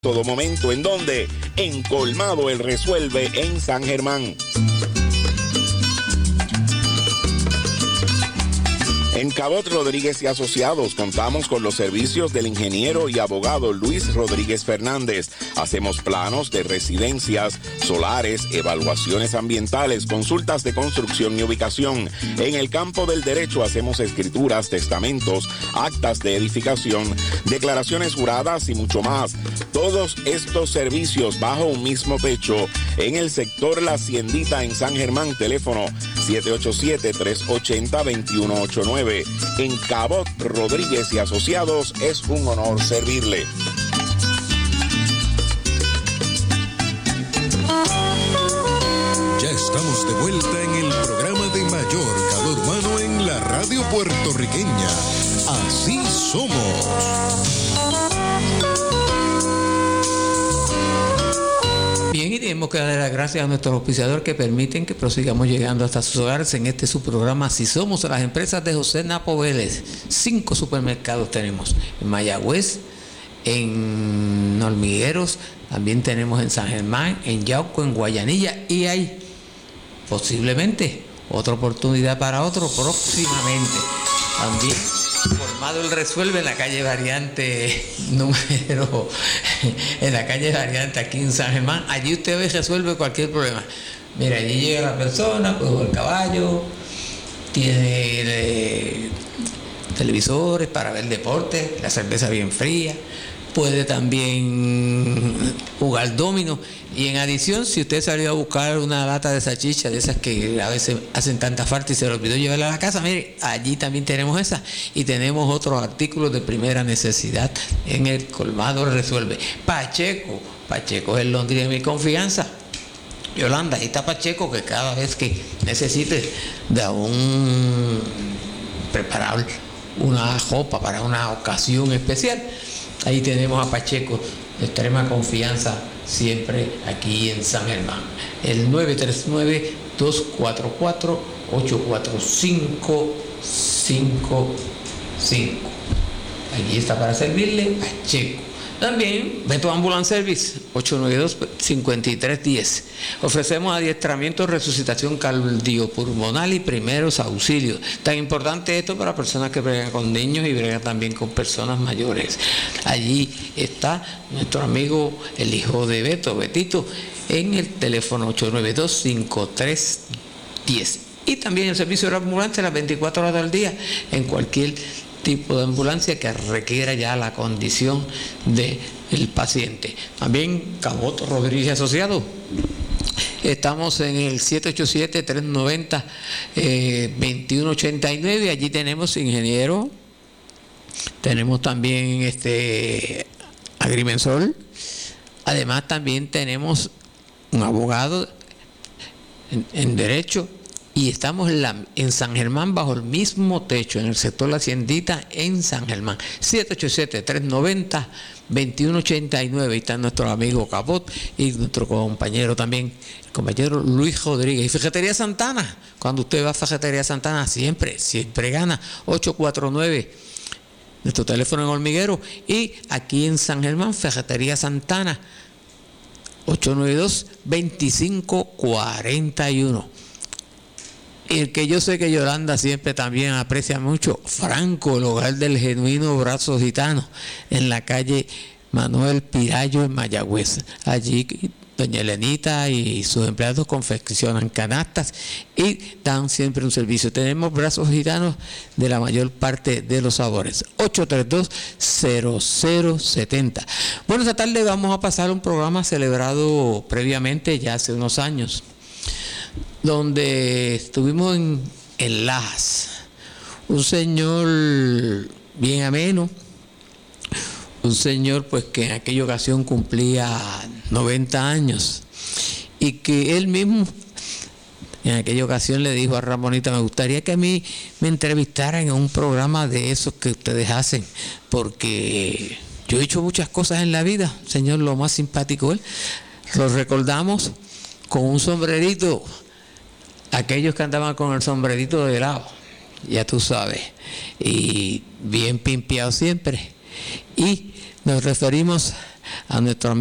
todo momento. ¿En dónde? En Colmado El Resuelve en San Germán. En Cabot Rodríguez y Asociados contamos con los servicios del ingeniero y abogado Luis Rodríguez Fernández. Hacemos planos de residencias, solares, evaluaciones ambientales, consultas de construcción y ubicación. En el campo del derecho hacemos escrituras, testamentos, actas de edificación, declaraciones juradas y mucho más. Todos estos servicios bajo un mismo techo en el sector La Haciendita en San Germán. Teléfono 787-380-2189. En Cabot Rodríguez y Asociados es un honor servirle. Ya estamos de vuelta en el programa de mayor calor humano en la radio puertorriqueña. Así somos. Bien, y tenemos que darle las gracias a nuestros auspiciadores que permiten que prosigamos llegando hasta sus hogares en este su programa. Si somos las empresas de José Napo Vélez, 5 supermercados tenemos en Mayagüez, en Hormigueros, también tenemos en San Germán, en Yauco, en Guayanilla, y hay posiblemente otra oportunidad para otro próximamente. También Colmado El Resuelve en la calle Variante en la calle Variante aquí en San Germán. Allí usted resuelve cualquier problema. Mira, allí llega la persona, puede el caballo, tiene televisores para ver deporte, la cerveza bien fría, puede también jugar dominó. Y en adición, si usted salió a buscar una lata de salchicha, de esas que a veces hacen tanta falta y se le olvidó llevarla a la casa, mire, allí también tenemos esas. Y tenemos otros artículos de primera necesidad en el Colmado Resuelve. Pacheco es el Londres de mi confianza. Yolanda, ahí está Pacheco, que cada vez que necesite de preparar una ropa para una ocasión especial, ahí tenemos a Pacheco, de extrema confianza, siempre aquí en San Germán. El 939-244-84555. Allí está para servirle Pacheco. También Beto Ambulance Service, 892-5310. Ofrecemos adiestramiento, resucitación cardiopulmonar y primeros auxilios. Tan importante esto para personas que bregan con niños y bregan también con personas mayores. Allí está nuestro amigo, el hijo de Beto, Betito, en el teléfono 892-5310. Y también el servicio de ambulancia las 24 horas del día en cualquier tipo de ambulancia que requiera ya la condición del paciente. También Cabot Rodríguez Asociado. Estamos en el 787-390-2189. Allí tenemos ingeniero, tenemos también agrimensor. Además también tenemos un abogado en derecho. Y estamos en San Germán bajo el mismo techo, en el sector La Haciendita en San Germán. 787-390-2189. Y está nuestro amigo Cabot y nuestro compañero también, el compañero Luis Rodríguez. Y Ferretería Santana, cuando usted va a Ferretería Santana, siempre gana. 849, nuestro teléfono en Hormiguero. Y aquí en San Germán, Ferretería Santana, 892-2541. Y el que yo sé que Yolanda siempre también aprecia mucho, Franco, el hogar del genuino brazo gitano, en la calle Manuel Pirayo en Mayagüez. Allí doña Elenita y sus empleados confeccionan canastas y dan siempre un servicio. Tenemos brazos gitanos de la mayor parte de los sabores. 832-0070. Bueno, esta tarde vamos a pasar un programa celebrado previamente ya hace unos años, donde estuvimos en Lajas. Un señor bien ameno, un señor pues que en aquella ocasión cumplía 90 años y que él mismo en aquella ocasión le dijo a Ramonita: me gustaría que a mí me entrevistaran en un programa de esos que ustedes hacen, porque yo he hecho muchas cosas en la vida. Señor, lo más simpático él. Lo recordamos con un sombrerito, aquellos que andaban con el sombrerito de lado, ya tú sabes, y bien pimpeado siempre. Y nos referimos a nuestro